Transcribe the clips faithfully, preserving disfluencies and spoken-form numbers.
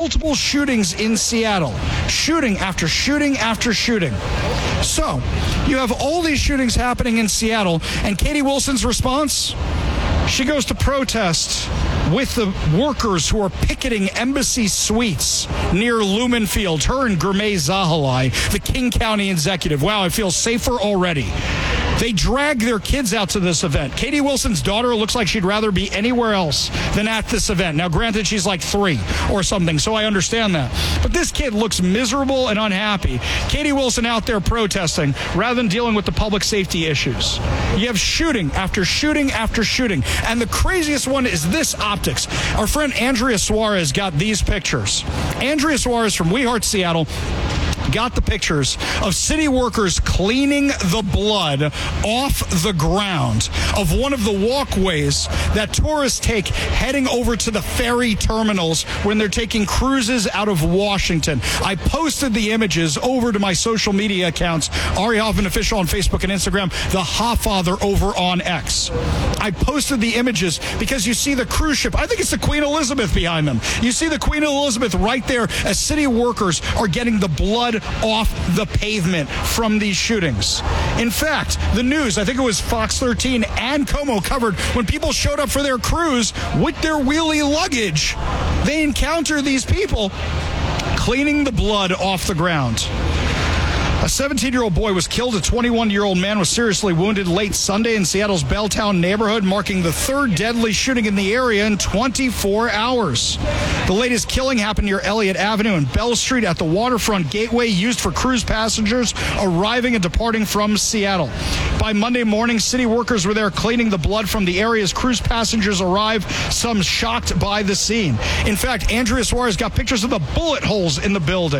multiple shootings in Seattle. Shooting after shooting after shooting. So, you have all these shootings happening in Seattle, and Katie Wilson's response? She goes to protest with the workers who are picketing Embassy Suites near Lumen Field, her and Gurmay Zahalai, the King County executive. Wow, I feel safer already. They drag their kids out to this event. Katie Wilson's daughter looks like she'd rather be anywhere else than at this event. Now, granted, she's like three or something, so I understand that. But this kid looks miserable and unhappy. Katie Wilson out there protesting rather than dealing with the public safety issues. You have shooting after shooting after shooting. And the craziest one is this optics. Our friend Andrea Suarez got these pictures. Andrea Suarez from We Heart Seattle got the pictures of city workers cleaning the blood off the ground of one of the walkways that tourists take heading over to the ferry terminals when they're taking cruises out of Washington. I posted the images over to my social media accounts, Ari Hoffman Official on Facebook and Instagram, the Hoffather over on X. I posted the images because you see the cruise ship. I think it's the Queen Elizabeth behind them. You see the Queen Elizabeth right there as city workers are getting the blood off the pavement from these shootings. In fact, the news, I think it was Fox thirteen and Como covered when people showed up for their cruise with their wheelie luggage. They encounter these people cleaning the blood off the ground. A seventeen-year-old boy was killed. A twenty-one-year-old man was seriously wounded late Sunday in Seattle's Belltown neighborhood, marking the third deadly shooting in the area in twenty-four hours. The latest killing happened near Elliott Avenue and Bell Street at the waterfront gateway used for cruise passengers arriving and departing from Seattle. By Monday morning, city workers were there cleaning the blood from the area as cruise passengers arrived, some shocked by the scene. In fact, Andrea Suarez got pictures of the bullet holes in the building.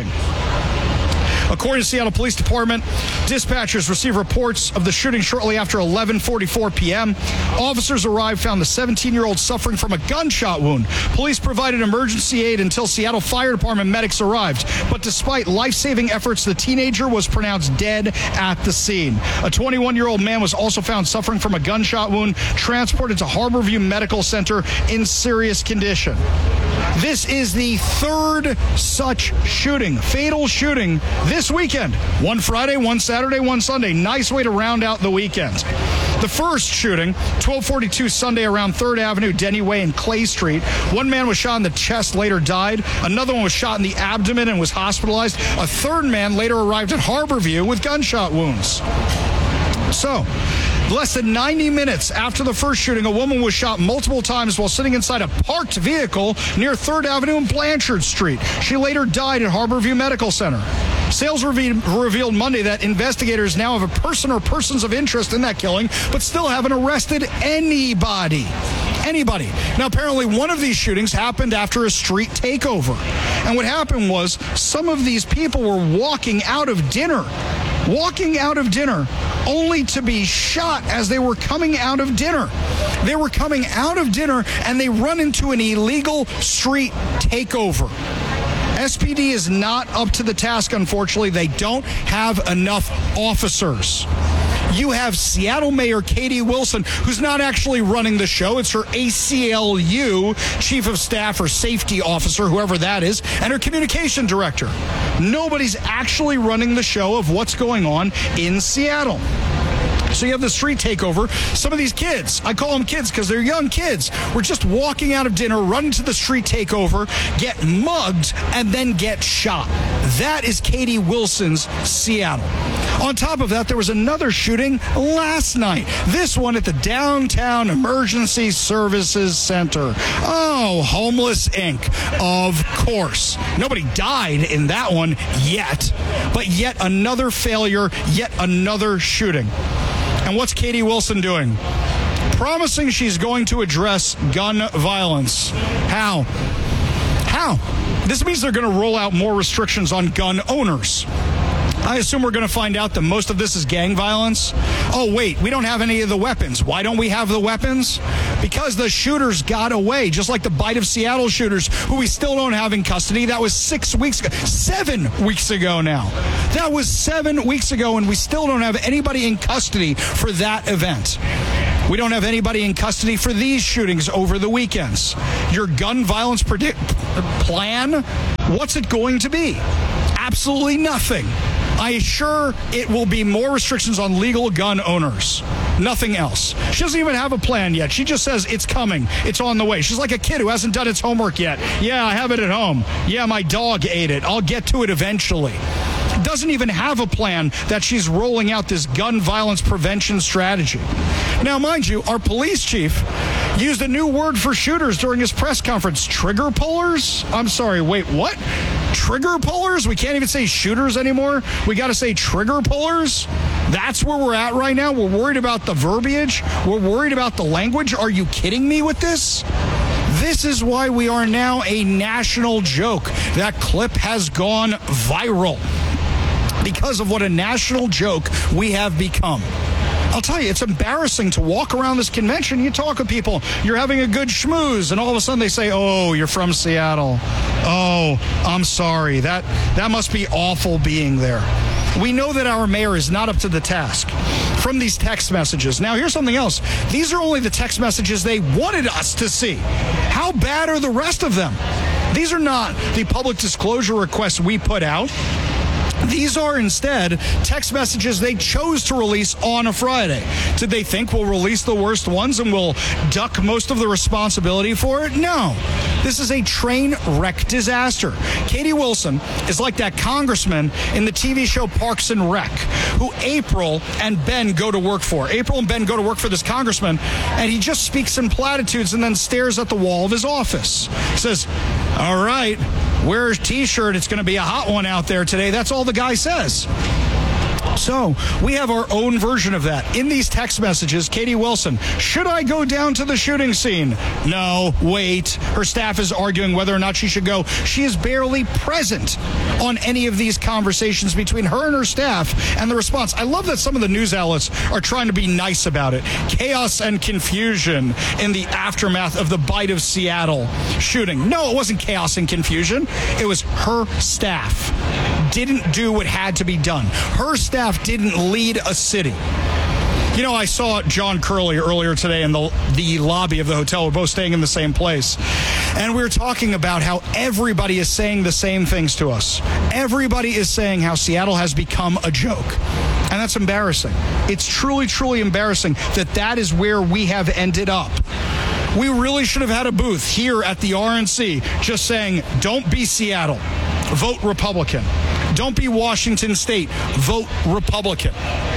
According to Seattle Police Department, dispatchers received reports of the shooting shortly after eleven forty-four p.m. Officers arrived, found the seventeen-year-old suffering from a gunshot wound. Police provided emergency aid until Seattle Fire Department medics arrived. But despite life-saving efforts, the teenager was pronounced dead at the scene. A twenty-one-year-old man was also found suffering from a gunshot wound, transported to Harborview Medical Center in serious condition. This is the third such shooting, fatal shooting this weekend. One Friday, one Saturday, one Sunday. Nice way to round out the weekend. The first shooting, twelve forty-two Sunday around third Avenue, Denny Way and Clay Street. One man was shot in the chest, later died. Another one was shot in the abdomen and was hospitalized. A third man later arrived at Harborview with gunshot wounds. So, less than ninety minutes after the first shooting, a woman was shot multiple times while sitting inside a parked vehicle near third Avenue and Blanchard Street. She later died at Harborview Medical Center. Sales reve- revealed Monday that investigators now have a person or persons of interest in that killing, but still haven't arrested anybody. Anybody. Now, apparently one of these shootings happened after a street takeover. And what happened was some of these people were walking out of dinner. Walking out of dinner only to be shot as they were coming out of dinner. They were coming out of dinner and they run into an illegal street takeover. S P D is not up to the task, unfortunately. They don't have enough officers. You have Seattle Mayor Katie Wilson, who's not actually running the show. It's her A C L U Chief of Staff or Safety Officer, whoever that is, and her Communication Director. Nobody's actually running the show of what's going on in Seattle. So you have the street takeover. Some of these kids, I call them kids because they're young kids, were just walking out of dinner, run into the street takeover, get mugged, and then get shot. That is Katie Wilson's Seattle. On top of that, there was another shooting last night. This one at the Downtown Emergency Services Center. Oh, Homeless Incorporated. Of course. Nobody died in that one yet, but yet another failure, yet another shooting. And what's Katie Wilson doing? Promising she's going to address gun violence. How? How? This means they're going to roll out more restrictions on gun owners. I assume we're going to find out that most of this is gang violence. Oh, wait, we don't have any of the weapons. Why don't we have the weapons? Because the shooters got away, just like the Bite of Seattle shooters, who we still don't have in custody. That was six weeks ago, seven weeks ago now. That was seven weeks ago, and we still don't have anybody in custody for that event. We don't have anybody in custody for these shootings over the weekends. Your gun violence predict- plan What's it going to be? Absolutely nothing. I assure it will be more restrictions on legal gun owners. Nothing else. She doesn't even have a plan yet. She just says it's coming. It's on the way. She's like a kid who hasn't done its homework yet. Yeah, I have it at home. Yeah, my dog ate it. I'll get to it eventually. Doesn't even have a plan that she's rolling out this gun violence prevention strategy. Now, mind you, our police chief used a new word for shooters during his press conference. Trigger pullers? I'm sorry, wait, what? Trigger pullers? We can't even say shooters anymore? We got to say trigger pullers? That's where we're at right now? We're worried about the verbiage? We're worried about the language? Are you kidding me with this? This is why we are now a national joke. That clip has gone viral because of what a national joke we have become. I'll tell you, it's embarrassing to walk around this convention. You talk with people, you're having a good schmooze, and all of a sudden they say, oh, you're from Seattle. Oh, I'm sorry. That, that must be awful being there. We know that our mayor is not up to the task from these text messages. Now, here's something else. These are only the text messages they wanted us to see. How bad are the rest of them? These are not the public disclosure requests we put out. These are instead text messages they chose to release on a Friday. Did they think we'll release the worst ones and we'll duck most of the responsibility for it? No. This is a train wreck disaster. Katie Wilson is like that congressman in the T V show Parks and Rec, who April and Ben go to work for. April and Ben go to work for this congressman, and he just speaks in platitudes and then stares at the wall of his office. He says, all right, wear a T-shirt. It's going to be a hot one out there today. That's all the guy says. So we have our own version of that. In these text messages, Katie Wilson, should I go down to the shooting scene? No, wait. Her staff is arguing whether or not she should go. She is barely present on any of these conversations between her and her staff and the response. I love that some of the news outlets are trying to be nice about it. Chaos and confusion in the aftermath of the Bite of Seattle shooting. No, it wasn't chaos and confusion. It was her staff didn't do what had to be done. Her staff didn't lead a city. You know, I saw John Curley earlier today in the, the lobby of the hotel. We're both staying in the same place. And we were talking about how everybody is saying the same things to us. Everybody is saying how Seattle has become a joke. And that's embarrassing. It's truly, truly embarrassing that that is where we have ended up. We really should have had a booth here at the R N C just saying, don't be Seattle, vote Republican. Don't be Washington State, vote Republican.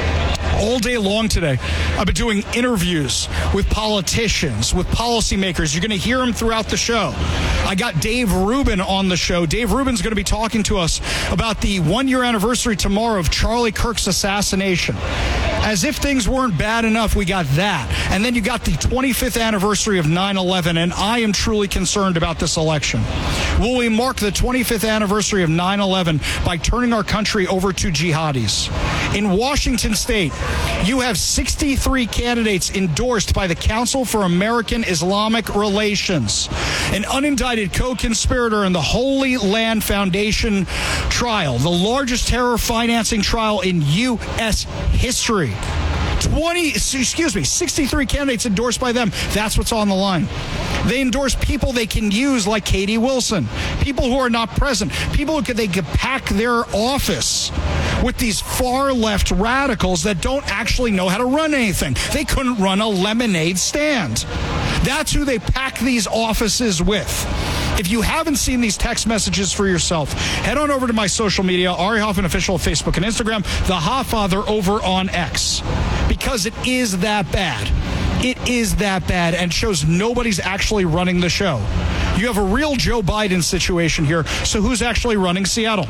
All day long today, I've been doing interviews with politicians, with policymakers. You're going to hear them throughout the show. I got Dave Rubin on the show. Dave Rubin's going to be talking to us about the one-year anniversary tomorrow of Charlie Kirk's assassination. As if things weren't bad enough, we got that. And then you got the twenty-fifth anniversary of nine eleven, and I am truly concerned about this election. Will we mark the twenty-fifth anniversary of nine eleven by turning our country over to jihadis? In Washington State, you have sixty-three candidates endorsed by the Council for American Islamic Relations, an unindicted co-conspirator in the Holy Land Foundation trial, the largest terror financing trial in U S history. twenty, excuse me, sixty-three candidates endorsed by them. That's what's on the line. They endorse people they can use like Katie Wilson, people who are not present, people who could, they could pack their office with these far-left radicals that don't actually know how to run anything. They couldn't run a lemonade stand. That's who they pack these offices with. If you haven't seen these text messages for yourself, head on over to my social media, Ari Hoffman Official, Facebook and Instagram, The Hofffather over on X, because it is that bad. It is that bad and shows nobody's actually running the show. You have a real Joe Biden situation here, so who's actually running Seattle?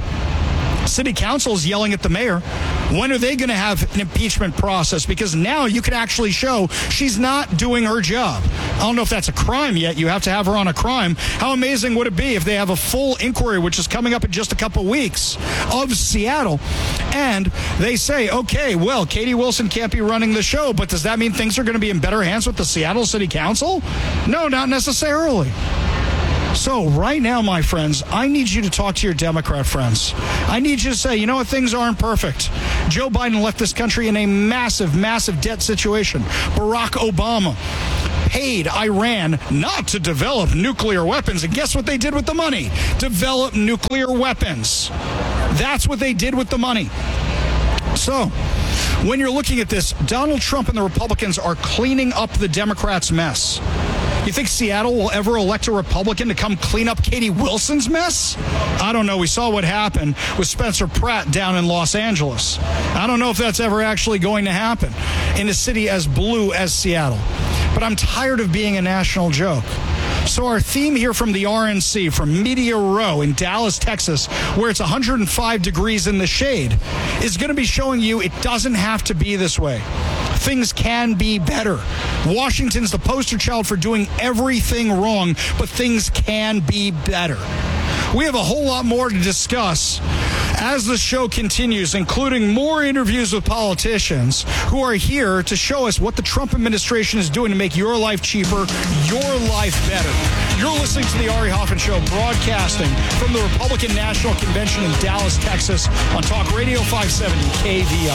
City Council is yelling at the mayor. When are they going to have an impeachment process? Because now you can actually show she's not doing her job. I don't know if that's a crime yet. You have to have her on a crime. How amazing would it be if they have a full inquiry, which is coming up in just a couple weeks, of Seattle, and they say, okay, well, Katie Wilson can't be running the show, but does that mean things are going to be in better hands with the Seattle City Council? No, not necessarily. So right now, my friends, I need you to talk to your Democrat friends. I need you to say, you know what, things aren't perfect. Joe Biden left this country in a massive, massive debt situation. Barack Obama paid Iran not to develop nuclear weapons. And guess what they did with the money? Develop nuclear weapons. That's what they did with the money. So, when you're looking at this, Donald Trump and the Republicans are cleaning up the Democrats' mess. You think Seattle will ever elect a Republican to come clean up Katie Wilson's mess? I don't know. We saw what happened with Spencer Pratt down in Los Angeles. I don't know if that's ever actually going to happen in a city as blue as Seattle. But I'm tired of being a national joke. So our theme here from the R N C, from Media Row in Dallas, Texas, where it's one hundred five degrees in the shade, is going to be showing you it doesn't have to be this way. Things can be better. Washington's the poster child for doing everything wrong, but things can be better. We have a whole lot more to discuss as the show continues, including more interviews with politicians who are here to show us what the Trump administration is doing to make your life cheaper, your life better. You're listening to the Ari Hoffman Show, broadcasting from the Republican National Convention in Dallas, Texas, on Talk Radio five seventy K V I.